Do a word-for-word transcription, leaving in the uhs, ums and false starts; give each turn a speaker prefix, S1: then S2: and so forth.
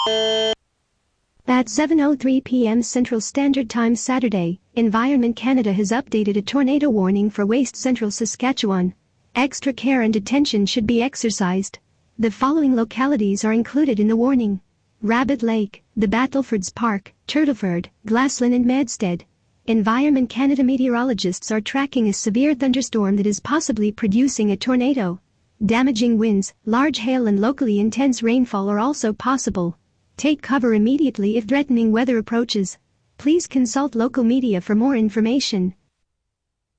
S1: At seven oh three p m Central Standard Time Saturday, Environment Canada has updated a tornado warning for West Central Saskatchewan. Extra care and attention should be exercised. The following localities are included in the warning: Rabbit Lake, the Battlefords Park, Turtleford, Glaslyn and Medstead. Environment Canada meteorologists are tracking a severe thunderstorm that is possibly producing a tornado. Damaging winds, large hail and locally intense rainfall are also possible. Take cover immediately if threatening weather approaches. Please consult local media for more information.